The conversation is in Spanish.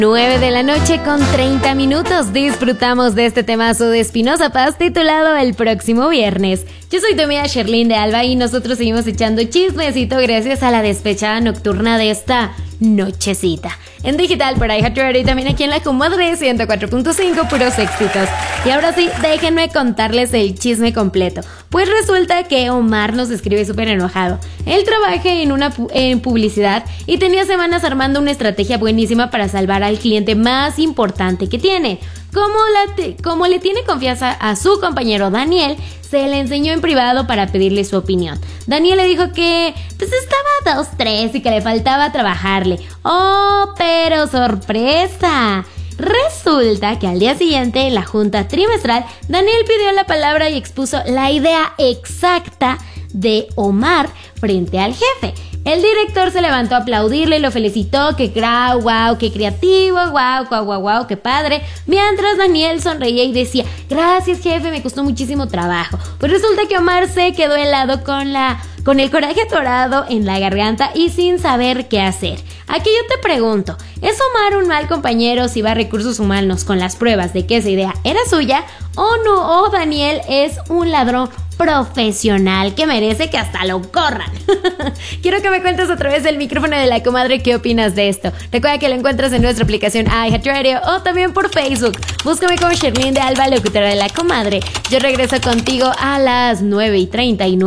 9 de la noche con 30 minutos. Disfrutamos de este temazo de Espinoza Paz titulado El próximo viernes. Yo soy tu amiga Sherlyn de Alba y nosotros seguimos echando chismecito gracias a la despechada nocturna de esta nochecita. En digital por iHeartRadio y también aquí en la Comadre 104.5, puros éxitos. Y ahora sí, déjenme contarles el chisme completo. Pues resulta que Omar nos escribe súper enojado. Él trabaja en publicidad y tenía semanas armando una estrategia buenísima para salvar al cliente más importante que tiene. Como le tiene confianza a su compañero Daniel, se le enseñó en privado para pedirle su opinión. Daniel le dijo que pues estaba 2-3 y que le faltaba trabajarle. ¡Oh, pero sorpresa! Resulta que al día siguiente, en la junta trimestral, Daniel pidió la palabra y expuso la idea exacta de Omar frente al jefe. El director se levantó a aplaudirle y lo felicitó, que wow, qué creativo, wow, qué padre. Mientras Daniel sonreía y decía, gracias jefe, me costó muchísimo trabajo. Pues resulta que Omar se quedó helado con el coraje atorado en la garganta y sin saber qué hacer. Aquí yo te pregunto, ¿es Omar un mal compañero si va a recursos humanos con las pruebas de que esa idea era suya? ¿O no? ¿O Daniel es un ladrón profesional que merece que hasta lo corran? Quiero que me cuentes a través del micrófono de la Comadre qué opinas de esto. Recuerda que lo encuentras en nuestra aplicación iHeartRadio o también por Facebook. Búscame como Sherlyn de Alba, locutora de la Comadre. Yo regreso contigo a las 9:39.